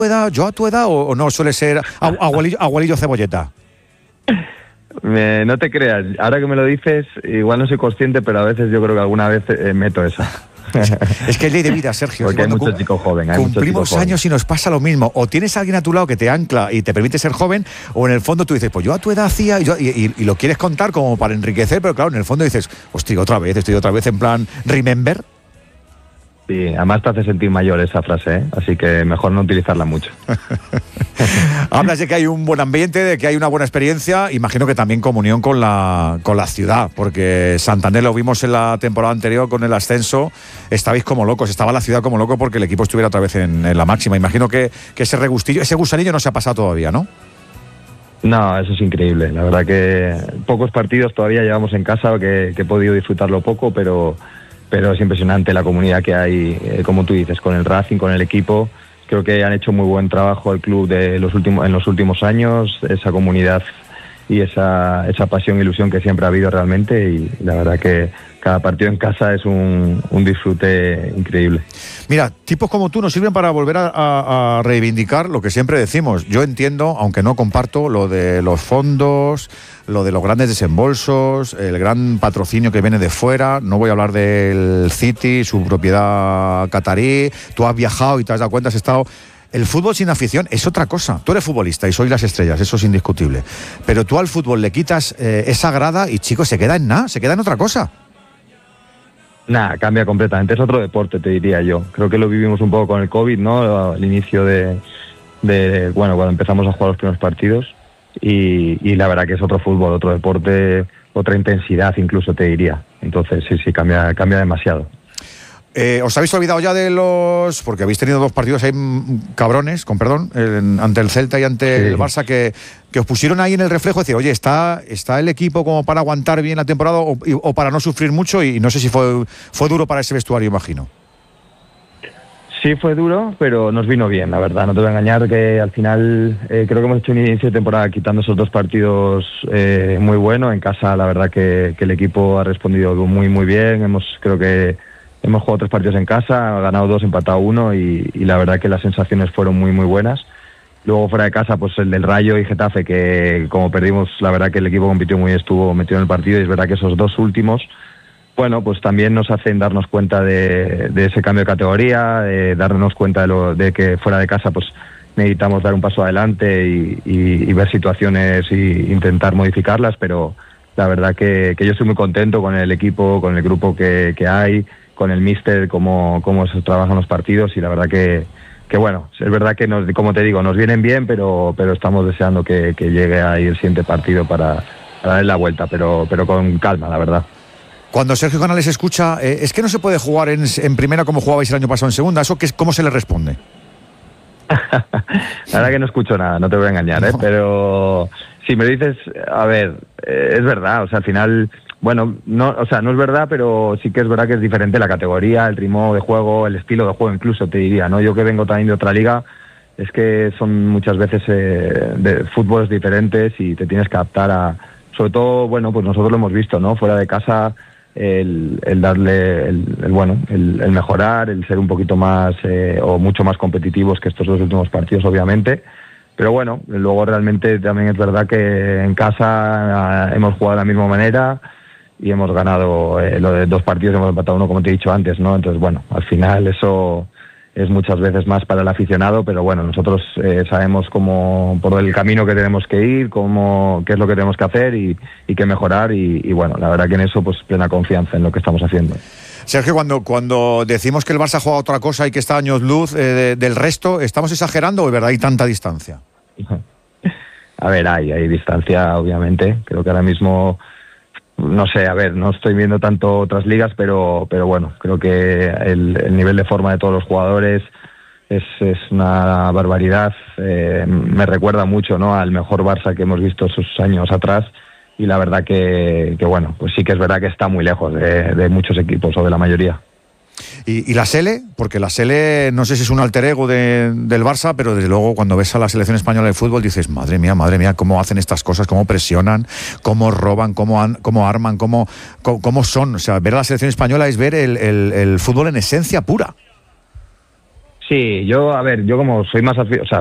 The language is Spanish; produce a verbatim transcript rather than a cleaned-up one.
edad, yo a tu edad, o, o no suele ser abuelillo, abuelillo cebolleta? Me, no te creas, ahora que me lo dices, igual no soy consciente, pero a veces yo creo que alguna vez eh, meto esa. Es que es ley de vida, Sergio. Porque hay mucho chico joven. Hay cumplimos chico años joven. Y nos pasa lo mismo. O tienes a alguien a tu lado que te ancla y te permite ser joven, o en el fondo tú dices, pues yo a tu edad hacía, y, yo, y, y, y lo quieres contar como para enriquecer, pero claro, en el fondo dices, hostia, otra vez, estoy otra vez en plan, remember. Sí, además te hace sentir mayor esa frase, ¿eh? Así que mejor no utilizarla mucho. Hablas de que hay un buen ambiente, de que hay una buena experiencia, imagino que también comunión con la, con la ciudad, porque Santander lo vimos en la temporada anterior con el ascenso, estabais como locos, estaba la ciudad como loco porque el equipo estuviera otra vez en, en la máxima. Imagino que, que ese regustillo, ese gusanillo no se ha pasado todavía, ¿no? No, eso es increíble. La verdad que pocos partidos todavía llevamos en casa, que, que he podido disfrutarlo poco, pero... pero es impresionante la comunidad que hay, eh, como tú dices, con el Racing, con el equipo. Creo que han hecho muy buen trabajo el club de los últimos, en los últimos años, esa comunidad y esa, esa pasión e ilusión que siempre ha habido realmente, y la verdad que cada partido en casa es un, un disfrute increíble. Mira, tipos como tú nos sirven para volver a, a, a reivindicar lo que siempre decimos. Yo entiendo, aunque no comparto, lo de los fondos, lo de los grandes desembolsos, el gran patrocinio que viene de fuera. No voy a hablar del City, su propiedad catarí. Tú has viajado y te has dado cuenta, has estado... El fútbol sin afición es otra cosa. Tú eres futbolista y sois las estrellas, eso es indiscutible. Pero tú al fútbol le quitas eh, esa grada y, chicos, se queda en nada, se queda en otra cosa. Nada, cambia completamente. Es otro deporte, te diría yo. Creo que lo vivimos un poco con el COVID, ¿no? Al inicio de, de bueno, cuando empezamos a jugar los primeros partidos. Y, y la verdad que es otro fútbol, otro deporte, otra intensidad incluso, te diría. Entonces, sí, sí, cambia, cambia demasiado. Eh, ¿Os habéis olvidado ya de los...? Porque habéis tenido dos partidos ahí mm, cabrones, con perdón, en, ante el Celta y ante sí. el Barça, que, que os pusieron ahí en el reflejo, decir, oye, ¿está, está el equipo como para aguantar bien la temporada o, o para no sufrir mucho? Y no sé si fue, fue duro para ese vestuario, imagino. Sí, fue duro, pero nos vino bien, la verdad. No te voy a engañar que al final eh, creo que hemos hecho un inicio de temporada quitando esos dos partidos eh, muy bueno. En casa, la verdad que, que el equipo ha respondido muy, muy bien. Hemos, creo que... Hemos jugado tres partidos en casa, ganado dos, empatado uno, y, y la verdad que las sensaciones fueron muy muy buenas. Luego fuera de casa, pues el del Rayo y Getafe, que como perdimos, la verdad que el equipo compitió muy, estuvo metido en el partido, y es verdad que esos dos últimos, bueno, pues también nos hacen darnos cuenta de, de ese cambio de categoría, de darnos cuenta de, lo, de que fuera de casa pues necesitamos dar un paso adelante y, y, y ver situaciones e intentar modificarlas, pero la verdad que, que yo estoy muy contento con el equipo, con el grupo que, que hay, con el míster, cómo, cómo se trabajan los partidos, y la verdad que, que bueno, es verdad que nos, como te digo, nos vienen bien, pero, pero estamos deseando que, que llegue ahí el siguiente partido para, para darle la vuelta, pero, pero con calma, la verdad. Cuando Sergio Canales escucha, eh, es que no se puede jugar en, en primera como jugabais el año pasado en segunda, ¿eso qué, cómo se le responde? La verdad que no escucho nada, no te voy a engañar, ¿eh? No. Pero si me dices, a ver, eh, es verdad, o sea, al final... Bueno, no, o sea, no es verdad, pero sí que es verdad que es diferente la categoría, el ritmo de juego, el estilo de juego incluso, te diría, ¿no? Yo que vengo también de otra liga, es que son muchas veces eh, de fútboles diferentes y te tienes que adaptar a... Sobre todo, bueno, pues nosotros lo hemos visto, ¿no? Fuera de casa, el, el darle, el, el bueno, el, el mejorar, el ser un poquito más eh, o mucho más competitivos que estos dos últimos partidos, obviamente. Pero bueno, luego realmente también es verdad que en casa eh, hemos jugado de la misma manera y hemos ganado eh, lo de dos partidos, hemos empatado uno, como te he dicho antes, ¿no? Entonces, bueno, al final eso es muchas veces más para el aficionado, pero bueno, nosotros eh, sabemos cómo, por el camino que tenemos que ir, cómo, qué es lo que tenemos que hacer y, y qué mejorar, y, y bueno, la verdad que en eso, pues plena confianza en lo que estamos haciendo. Sergio, cuando, cuando decimos que el Barça juega otra cosa y que está a años luz eh, de, del resto, ¿estamos exagerando o es verdad hay tanta distancia? A ver, hay, hay distancia, obviamente. Creo que ahora mismo... No sé, a ver, no estoy viendo tanto otras ligas, pero pero bueno, creo que el, el nivel de forma de todos los jugadores es, es una barbaridad. Eh, me recuerda mucho, ¿no?, al mejor Barça que hemos visto sus años atrás, y la verdad que, que bueno, pues sí que es verdad que está muy lejos de, de muchos equipos o de la mayoría. ¿Y, y la Sele? Porque la Sele, no sé si es un alter ego de, del Barça, pero desde luego cuando ves a la selección española de fútbol dices, madre mía, madre mía, cómo hacen estas cosas, cómo presionan, cómo roban, cómo, an, cómo arman, cómo, cómo, cómo son. O sea, ver a la selección española es ver el, el, el fútbol en esencia pura. Sí, yo, a ver, yo como soy más afi- o sea,